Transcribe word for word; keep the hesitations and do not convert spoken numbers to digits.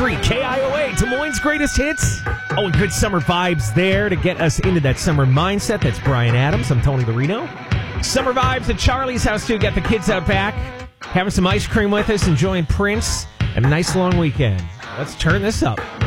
three K I O A, Des Moines' greatest hits. Oh, and good summer vibes there to get us into that summer mindset. That's Brian Adams. I'm Tony Larino. Summer vibes at Charlie's house, too. Got the kids out back, having some ice cream with us, enjoying Prince, and a nice long weekend. Let's turn this up.